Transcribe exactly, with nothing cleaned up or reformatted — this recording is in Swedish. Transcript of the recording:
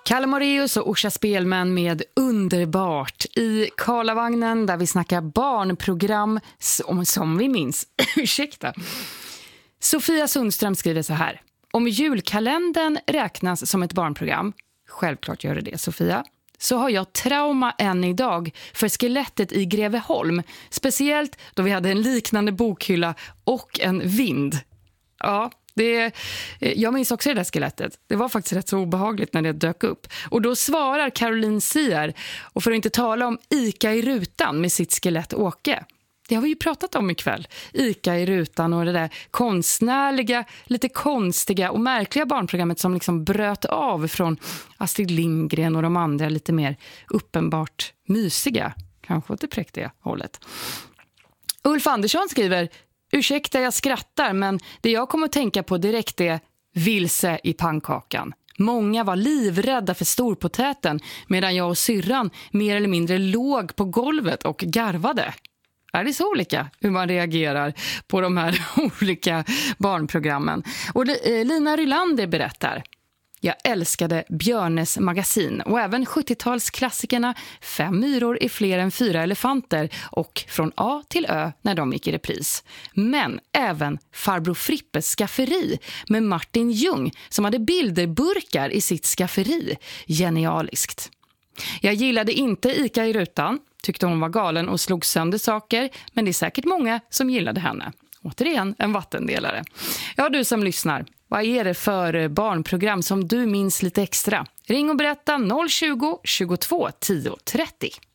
Kalle Moraeus och Orsa Spelman med Underbart i Karlavagnen där vi snackar barnprogram som, som vi minns. Ursäkta. Sofia Sundström skriver så här. Om julkalendern räknas som ett barnprogram, självklart gör det det Sofia, så har jag trauma än idag för skelettet i Greveholm. Speciellt då vi hade en liknande bokhylla och en vind. Ja, det, jag minns också det där skelettet. Det var faktiskt rätt så obehagligt när det dök upp. Och då svarar Caroline Sier, och för att inte tala om Ica i rutan med sitt skelett Åke. Det har vi ju pratat om ikväll. Ica i rutan och det där konstnärliga, lite konstiga och märkliga barnprogrammet som liksom bröt av från Astrid Lindgren och de andra lite mer uppenbart mysiga, kanske åt det präktiga hållet. Ulf Andersson skriver: ursäkta jag skrattar, men det jag kommer att tänka på direkt är vilse i pannkakan. Många var livrädda för storpotäten medan jag och syrran mer eller mindre låg på golvet och garvade. Är det så olika hur man reagerar på de här olika barnprogrammen? Och Lina Rylander berättar: jag älskade Björnes magasin och även sjuttiotalsklassikerna Fem myror är fler än fyra elefanter och Från A till Ö när de gick i repris. Men även Farbror Frippes skafferi med Martin Ljung som hade bilderburkar i sitt skafferi. Genialiskt. Jag gillade inte Ica i rutan, tyckte hon var galen och slog sönder saker, men det är säkert många som gillade henne. Återigen en vattendelare. Ja, du som lyssnar, vad är det för barnprogram som du minns lite extra? Ring och berätta noll tjugo, tjugotvå, tio trettio.